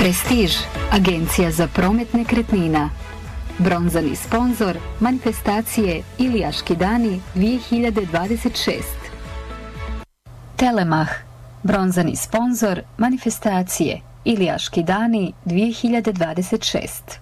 Prestiž, agencija za promet nekretnina. Bronzani sponzor manifestacije Ilijaški dani 2026. Telemach, bronzani sponzor manifestacije Ilijaški dani 2026.